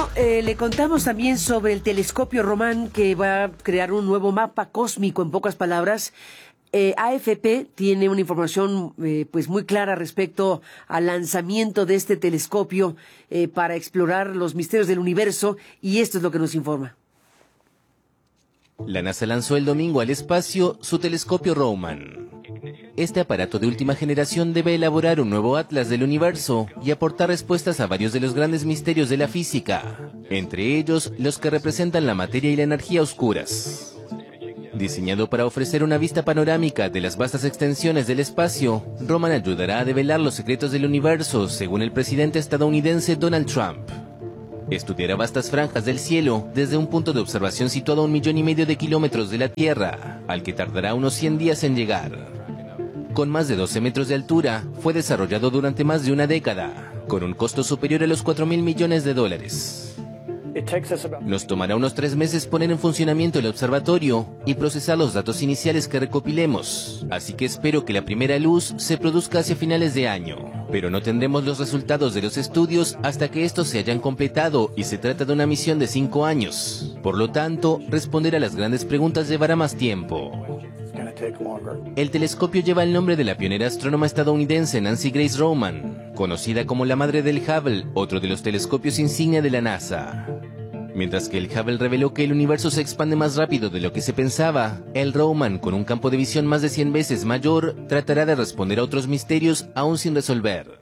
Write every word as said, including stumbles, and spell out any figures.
eh, le contamos también sobre el telescopio Roman, que va a crear un nuevo mapa cósmico, en pocas palabras. Eh, A F P tiene una información eh, pues muy clara respecto al lanzamiento de este telescopio eh, para explorar los misterios del universo, y esto es lo que nos informa. La NASA lanzó el domingo al espacio su telescopio Roman. Este aparato de última generación debe elaborar un nuevo atlas del universo y aportar respuestas a varios de los grandes misterios de la física, entre ellos los que representan la materia y la energía oscuras. Diseñado para ofrecer una vista panorámica de las vastas extensiones del espacio, Roman ayudará a develar los secretos del universo, según el presidente estadounidense Donald Trump. Estudiará vastas franjas del cielo desde un punto de observación situado a un millón y medio de kilómetros de la Tierra, al que tardará unos cien días en llegar. Con más de doce metros de altura, fue desarrollado durante más de una década, con un costo superior a los cuatro mil millones de dólares. Nos tomará unos tres meses poner en funcionamiento el observatorio y procesar los datos iniciales que recopilemos, así que espero que la primera luz se produzca hacia finales de año, pero no tendremos los resultados de los estudios hasta que estos se hayan completado, y se trata de una misión de cinco años. Por lo tanto, responder a las grandes preguntas llevará más tiempo. El telescopio lleva el nombre de la pionera astrónoma estadounidense Nancy Grace Roman, conocida como la madre del Hubble, otro de los telescopios insignia de la NASA. Mientras que el Hubble reveló que el universo se expande más rápido de lo que se pensaba, el Roman, con un campo de visión más de cien veces mayor, tratará de responder a otros misterios aún sin resolver.